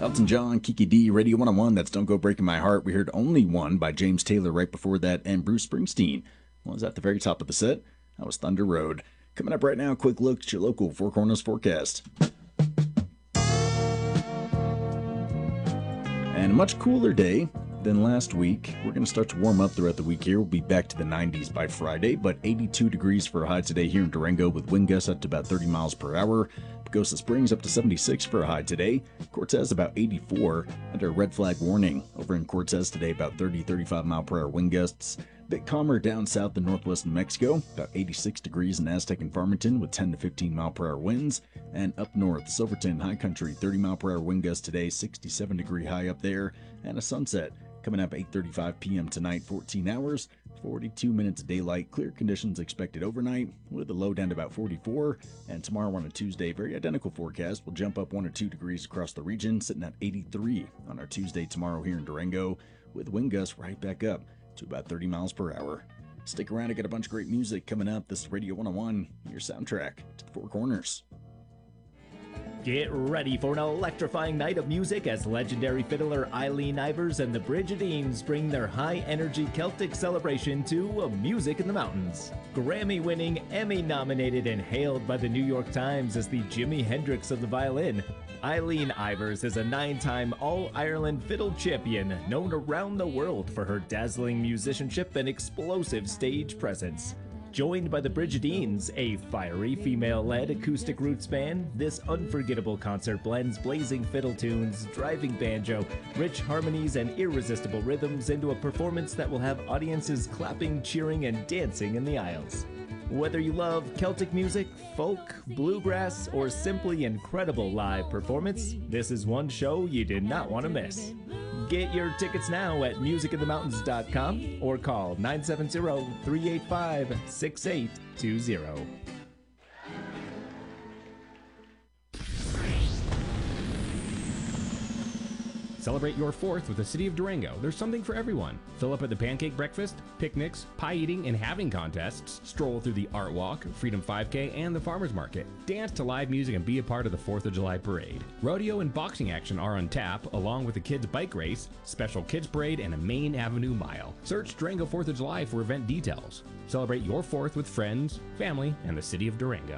Elton John, Kiki D, Radio 101, that's Don't Go Breaking My Heart. We heard Only One by James Taylor right before that, and Bruce Springsteen was at the very top of the set. That was Thunder Road. Coming up right now, a quick look at your local Four Corners forecast. And a much cooler day than last week. We're going to start to warm up throughout the week here. We'll be back to the 90s by Friday, but 82 degrees for a high today here in Durango with wind gusts up to about 30 miles per hour. Pagosa Springs up to 76 for a high today. Cortez about 84 under a red flag warning. Over in Cortez today about 30-35 mile per hour wind gusts. Bit calmer down south and northwest New Mexico, about 86 degrees in Aztec and Farmington with 10 to 15 mile per hour winds. And up north, Silverton, High Country, 30 mile per hour wind gusts today, 67 degree high up there. And a sunset coming up 8:35 p.m. tonight, 14 hours, 42 minutes of daylight. Clear conditions expected overnight with a low down to about 44. And tomorrow on a Tuesday, very identical forecast. We'll jump up 1 or 2 degrees across the region, sitting at 83 on our Tuesday tomorrow here in Durango with wind gusts right back up to about 30 miles per hour. Stick around, I got a bunch of great music coming up. This is Radio 101, your soundtrack to the Four Corners. Get ready for an electrifying night of music as legendary fiddler Eileen Ivers and the Brigidines bring their high-energy Celtic celebration to Music in the Mountains. Grammy-winning, Emmy-nominated, and hailed by the New York Times as the Jimi Hendrix of the violin, Eileen Ivers is a 9-time All-Ireland fiddle champion known around the world for her dazzling musicianship and explosive stage presence. Joined by the Brigidines, a fiery female-led acoustic roots band, this unforgettable concert blends blazing fiddle tunes, driving banjo, rich harmonies, and irresistible rhythms into a performance that will have audiences clapping, cheering, and dancing in the aisles. Whether you love Celtic music, folk, bluegrass, or simply incredible live performance, this is one show you did not want to miss. Get your tickets now at musicinthemountains.com or call 970-385-6820. Celebrate your 4th with the City of Durango. There's something for everyone. Fill up at the pancake breakfast, picnics, pie eating and having contests, stroll through the Art Walk, Freedom 5K, and the Farmers Market. Dance to live music and be a part of the 4th of July parade. Rodeo and boxing action are on tap, along with the kids' bike race, special kids parade, and a Main Avenue mile. Search Durango 4th of July for event details. Celebrate your 4th with friends, family, and the City of Durango.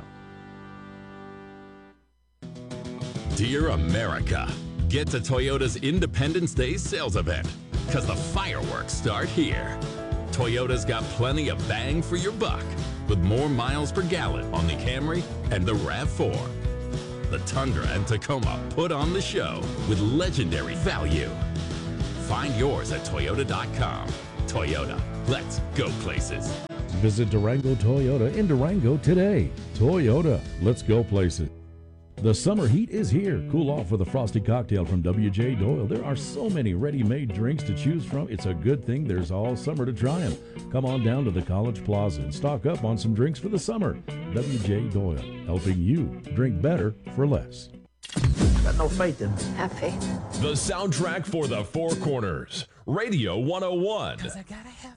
Dear America, get to Toyota's Independence Day sales event, because the fireworks start here. Toyota's got plenty of bang for your buck, with more miles per gallon on the Camry and the RAV4. The Tundra and Tacoma put on the show with legendary value. Find yours at Toyota.com. Toyota, let's go places. Visit Durango Toyota in Durango today. Toyota, let's go places. The summer heat is here. Cool off with a frosty cocktail from W.J. Doyle. There are so many ready-made drinks to choose from. It's a good thing there's all summer to try them. Come on down to the College Plaza and stock up on some drinks for the summer. W.J. Doyle, helping you drink better for less. Got no faith in me. Have faith. The soundtrack for the Four Corners. Radio 101. 'Cause I gotta have